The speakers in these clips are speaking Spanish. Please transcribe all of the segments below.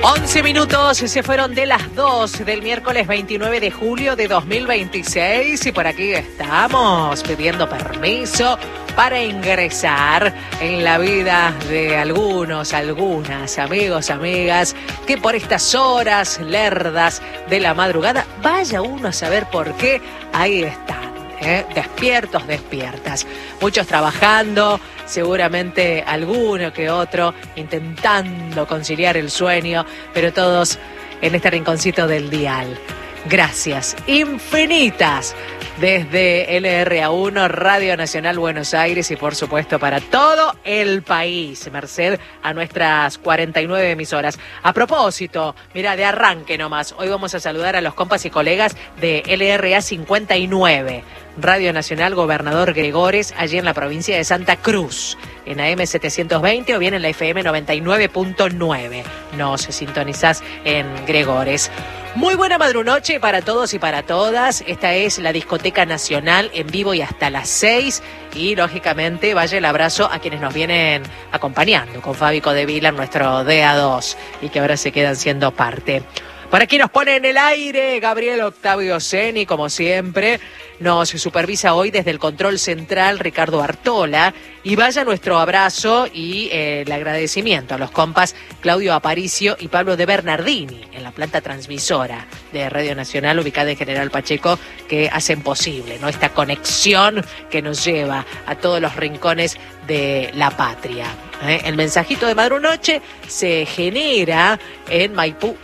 11 minutos se fueron de las 2 del miércoles 29 de julio de 2026 y por aquí estamos pidiendo permiso para ingresar en la vida de algunas amigos, amigas, que por estas horas lerdas de la madrugada, vaya uno a saber por qué, ahí están. Despiertos, despiertas. Muchos trabajando, seguramente alguno que otro intentando conciliar el sueño, pero todos en este rinconcito del dial. Gracias infinitas desde LRA1, Radio Nacional Buenos Aires y por supuesto para todo el país, merced a nuestras 49 emisoras. A propósito, mira, de arranque nomás, hoy vamos a saludar a los compas y colegas de LRA 59, Radio Nacional Gobernador Gregores, allí en la provincia de Santa Cruz, en AM 720 o bien en la FM 99.9. Nos sintonizás en Gregores. Muy buena madrunoche para todos y para todas. Esta es la Discoteca Nacional en vivo y hasta las 6. Y lógicamente vaya el abrazo a quienes nos vienen acompañando con Fabi Codevila, nuestro DA2, y que ahora se quedan siendo parte. Por aquí nos pone en el aire Gabriel Octavio Seni, como siempre. Nos supervisa hoy desde el control central Ricardo Artola. Y vaya nuestro abrazo y el agradecimiento a los compas Claudio Aparicio y Pablo de Bernardini en la planta transmisora de Radio Nacional ubicada en General Pacheco, que hacen posible, ¿no?, esta conexión que nos lleva a todos los rincones de la patria. El mensajito de madrunoche se genera en Maipú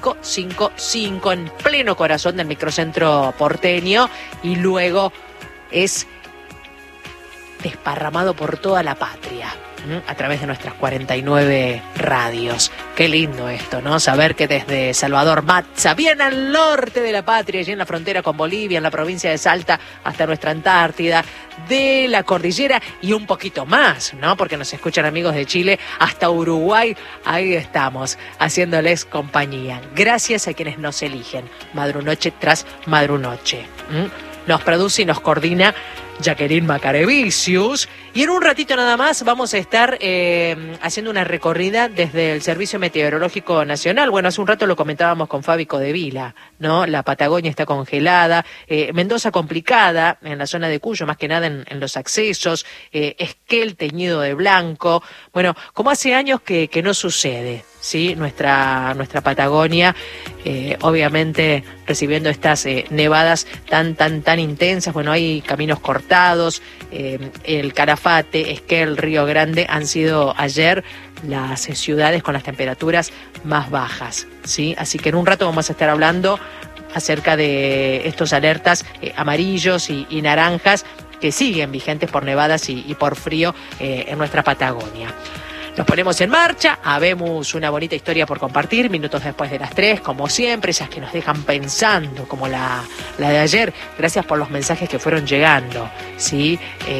555, en pleno corazón del microcentro porteño, y luego es desparramado por toda la patria a través de nuestras 49 radios. Qué lindo esto, ¿no? Saber que desde Salvador Matza, bien al norte de la patria, allí en la frontera con Bolivia, en la provincia de Salta, hasta nuestra Antártida, de la cordillera y un poquito más, ¿no? Porque nos escuchan amigos de Chile, hasta Uruguay, ahí estamos, haciéndoles compañía. Gracias a quienes nos eligen, madrunoche tras madrunoche. Nos produce y nos coordina Jacqueline Macarevicius, y en un ratito nada más vamos a estar haciendo una recorrida desde el Servicio Meteorológico Nacional. Bueno, hace un rato lo comentábamos con Fabi Codevila, ¿no? La Patagonia está congelada, Mendoza complicada en la zona de Cuyo, más que nada en los accesos, Esquel teñido de blanco. Bueno, como hace años que no sucede, ¿sí? Nuestra Patagonia, obviamente recibiendo estas nevadas tan intensas. Bueno, hay caminos cortados, el Calafate, Esquel, Río Grande han sido ayer las ciudades con las temperaturas más bajas, ¿sí? Así que en un rato vamos a estar hablando acerca de estos alertas amarillos y naranjas que siguen vigentes por nevadas y por frío en nuestra Patagonia. Nos ponemos en marcha, habemos una bonita historia por compartir, minutos después de las 3, como siempre, esas que nos dejan pensando, como la de ayer. Gracias por los mensajes que fueron llegando, ¿sí?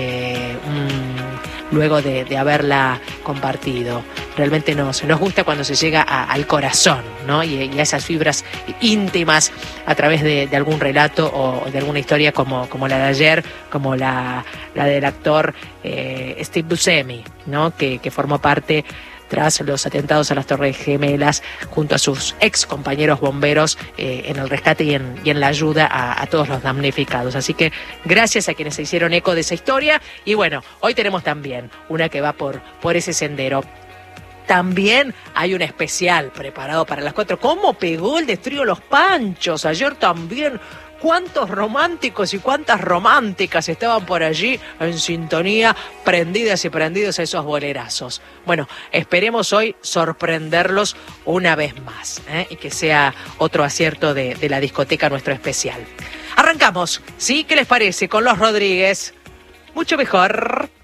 Luego de haberla compartido. Realmente nos gusta cuando se llega al corazón, ¿no? Y a esas fibras íntimas a través de algún relato o de alguna historia como la de ayer, como la del actor Steve Buscemi, ¿no? Que formó parte tras los atentados a las Torres Gemelas junto a sus ex compañeros bomberos en el rescate y en la ayuda a todos los damnificados. Así que gracias a quienes se hicieron eco de esa historia. Y bueno, hoy tenemos también una que va por ese sendero. También hay un especial preparado para las 4. ¿Cómo pegó el Trío Los Panchos? Ayer también. ¿Cuántos románticos y cuántas románticas estaban por allí en sintonía, prendidas y prendidos a esos bolerazos? Bueno, esperemos hoy sorprenderlos una vez más, y que sea otro acierto de la discoteca nuestro especial. Arrancamos, ¿sí? ¿Qué les parece? Con Los Rodríguez. Mucho mejor.